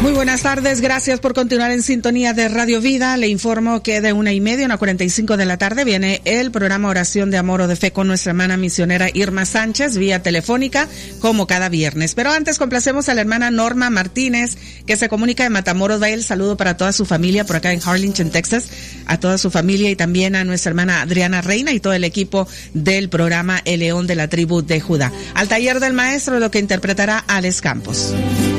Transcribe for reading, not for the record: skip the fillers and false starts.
Muy buenas tardes, gracias por continuar en sintonía de Radio Vida. Le informo que de 1:30 a 1:45 de la tarde viene el programa Oración de Amor o de Fe con nuestra hermana misionera Irma Sánchez, vía telefónica, como cada viernes. Pero antes complacemos a la hermana Norma Martínez, que se comunica de Matamoros. Va el saludo para toda su familia por acá en Harlingen, Texas, a toda su familia y también a nuestra hermana Adriana Reina y todo el equipo del programa El León de la Tribu de Judá. Al taller del maestro, lo que interpretará Alex Campos.